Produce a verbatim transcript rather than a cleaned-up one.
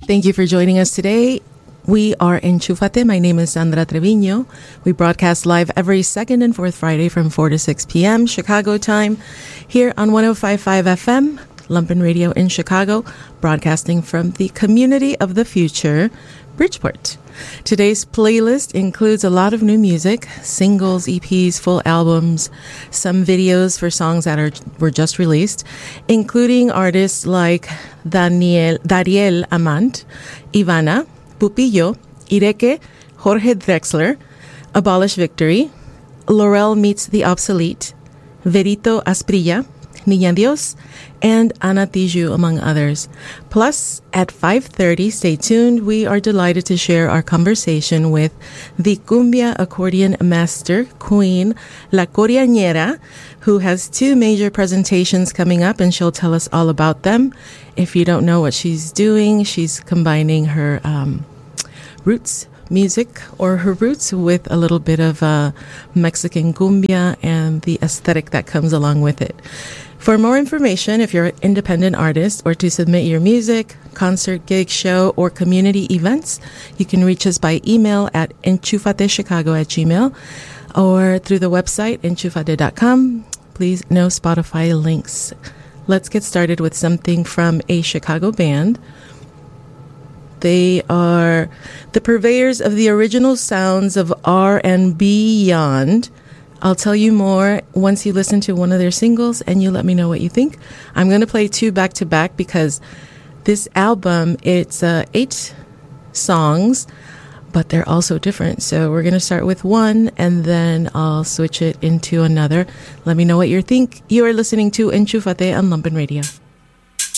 Thank you for joining us today. We are Enchufate. My name is Sandra Treviño. We broadcast live every second and fourth Friday from four to six p.m. Chicago time here on one oh five point five F M, Lumpen Radio in Chicago, broadcasting from the community of the future, Bridgeport. Today's playlist includes a lot of new music, singles, E Ps, full albums, some videos for songs that are were just released, including artists like Daniel, Dariel Amant, Ivana, Pupillo, Ireke, Jorge Drexler, Abolish Victory, Laurel Meets the Obsolete, Verito Asprilla, Niña Dios, and Ana Tiju, among others. Plus, at five thirty, stay tuned. We are delighted to share our conversation with the cumbia accordion master, Queen La Coriañera, who has two major presentations coming up, and she'll tell us all about them. If you don't know what she's doing, she's combining her um, roots music or her roots with a little bit of uh, Mexican cumbia and the aesthetic that comes along with it. For more information, if you're an independent artist or to submit your music, concert, gig, show, or community events, you can reach us by email at enchufatechicago at gmail or through the website enchufate dot com. Please, no Spotify links. Let's get started with something from a Chicago band. They are the purveyors of the original sounds of R and B beyond. I'll tell you more once you listen to one of their singles and you let me know what you think. I'm going to play two back to back because this album, it's uh, eight songs, but they're also different. So we're going to start with one and then I'll switch it into another. Let me know what you think. You are listening to Enchufate on Lumpen Radio.